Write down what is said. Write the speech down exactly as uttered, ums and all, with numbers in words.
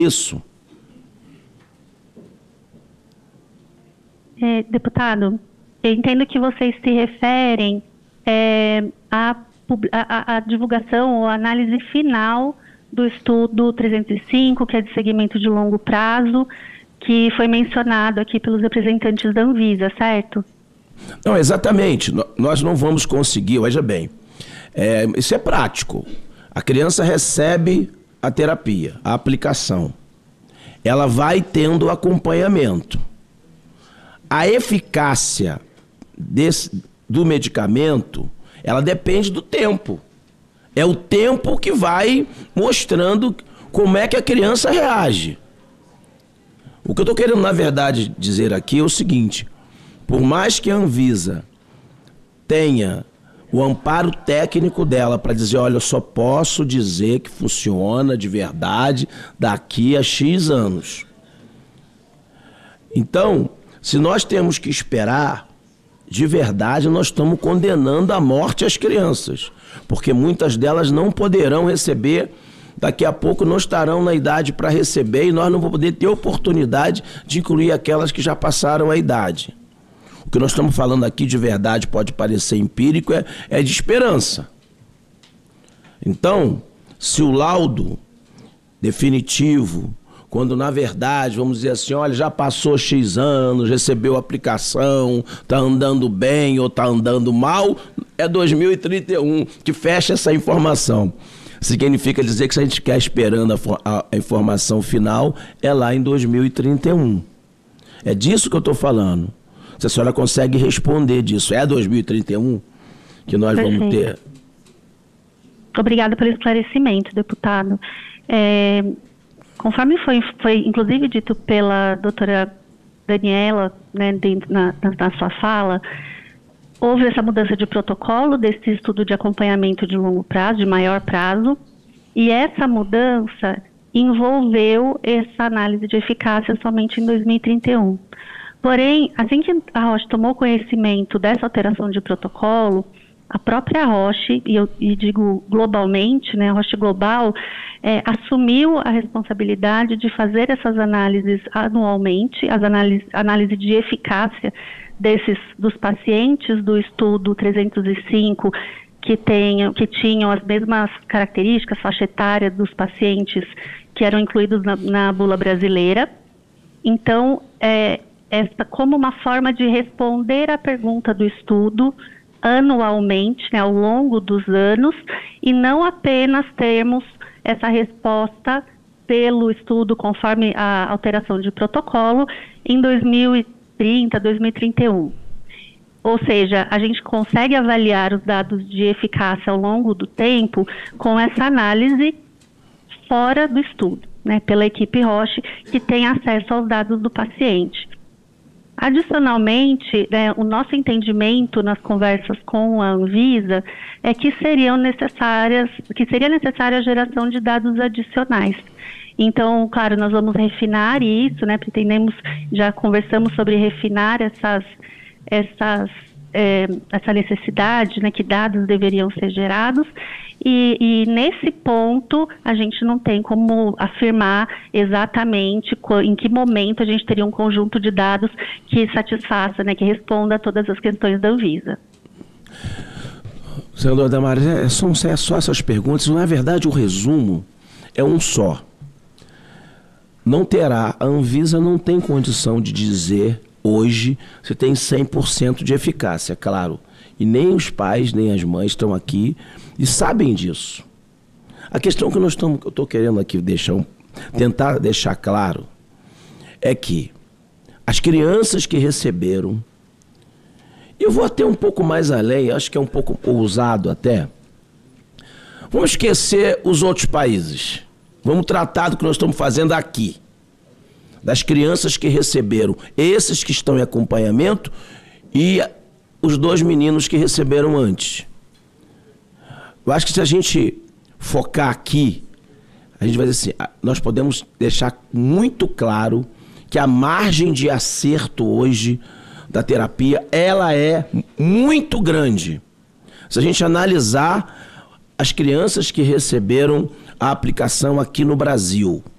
Isso. É, deputado, eu entendo que vocês se referem é, à, à, à divulgação ou análise final do estudo trezentos e cinco, que é de segmento de longo prazo, que foi mencionado aqui pelos representantes da Anvisa, certo? Não, exatamente. Nós não vamos conseguir, veja bem, é, isso é prático. A criança recebe a terapia, a aplicação. Ela vai tendo acompanhamento. A eficácia desse, do medicamento, ela depende do tempo. É o tempo que vai mostrando como é que a criança reage. O que eu estou querendo, na verdade, dizer aqui é o seguinte: por mais que a Anvisa tenha o amparo técnico dela para dizer, olha, eu só posso dizer que funciona de verdade daqui a X anos. Então, se nós temos que esperar, de verdade, nós estamos condenando à morte as crianças, porque muitas delas não poderão receber, daqui a pouco não estarão na idade para receber e nós não vamos poder ter oportunidade de incluir aquelas que já passaram a idade. O que nós estamos falando aqui de verdade pode parecer empírico, é, é de esperança. Então, se o laudo definitivo, quando na verdade, vamos dizer assim, olha, já passou X anos, recebeu a aplicação, está andando bem ou está andando mal, é dois mil e trinta e um que fecha essa informação. Significa dizer que se a gente quer esperando a, a informação final, é lá em dois mil e trinta e um. É disso que eu estou falando. Se a senhora consegue responder disso, é dois mil e trinta e um que nós Perfeito. Vamos ter? Obrigada pelo esclarecimento, deputado. É, conforme foi, foi, inclusive, dito pela doutora Daniela, né, dentro, na, na, na sua fala, houve essa mudança de protocolo desse estudo de acompanhamento de longo prazo, de maior prazo, e essa mudança envolveu essa análise de eficácia somente em dois mil e trinta e um. Porém, assim que a Roche tomou conhecimento dessa alteração de protocolo, a própria Roche, e eu e digo globalmente, né, a Roche Global, é, assumiu a responsabilidade de fazer essas análises anualmente, as análises análise de eficácia desses, dos pacientes do estudo trezentos e cinco, que, tenham, que tinham as mesmas características, faixa etária dos pacientes que eram incluídos na, na bula brasileira. Então, é, essa, como uma forma de responder à pergunta do estudo anualmente, né, ao longo dos anos, e não apenas termos essa resposta pelo estudo conforme a alteração de protocolo em dois mil e trinta, dois mil e trinta e um. Ou seja, a gente consegue avaliar os dados de eficácia ao longo do tempo com essa análise fora do estudo, né, pela equipe Roche, que tem acesso aos dados do paciente. Adicionalmente, né, o nosso entendimento nas conversas com a Anvisa é que seriam necessárias, que seria necessária a geração de dados adicionais. Então, claro, nós vamos refinar isso, né? Pretendemos, já conversamos sobre refinar essas, essas, é, essa necessidade, né? Que dados deveriam ser gerados. E, e nesse ponto, a gente não tem como afirmar exatamente em que momento a gente teria um conjunto de dados que satisfaça, né, que responda a todas as questões da Anvisa. Senadora Damares, é, são é só essas perguntas. Na verdade, o resumo é um só. Não terá, a Anvisa não tem condição de dizer hoje se tem cem por cento de eficácia, claro. E nem os pais, nem as mães estão aqui e sabem disso. A questão que nós estamos, que eu estou querendo aqui deixar, tentar deixar claro é que as crianças que receberam, eu vou até um pouco mais além, acho que é um pouco ousado até, vamos esquecer os outros países. Vamos tratar do que nós estamos fazendo aqui. Das crianças que receberam, esses que estão em acompanhamento e os dois meninos que receberam antes. Eu acho que se a gente focar aqui, a gente vai dizer assim, nós podemos deixar muito claro que a margem de acerto hoje da terapia, ela é muito grande. Se a gente analisar as crianças que receberam a aplicação aqui no Brasil,